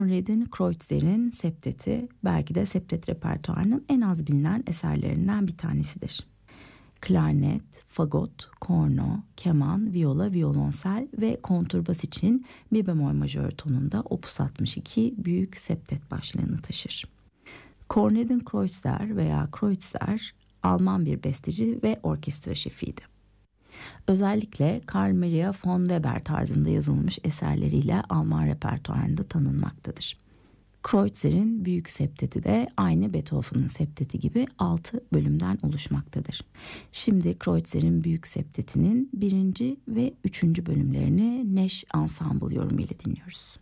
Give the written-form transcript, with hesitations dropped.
Konrad'in Kreuzer'in septeti belki de septet repertuarının en az bilinen eserlerinden bir tanesidir. Klarnet, fagot, korno, keman, viola, violonsel ve konturbas için mi bemol majör tonunda opus 62 büyük septet başlığını taşır. Konrad'in Kreutzer veya Kreutzer Alman bir besteci ve orkestra şefiydi. Özellikle Karl Maria von Weber tarzında yazılmış eserleriyle Alman repertuarında tanınmaktadır. Kreutzer'in büyük septeti de aynı Beethoven'ın septeti gibi 6 bölümden oluşmaktadır. Şimdi Kreutzer'in büyük septetinin 1. ve 3. bölümlerini Neş Ensemble yorumuyla dinliyoruz.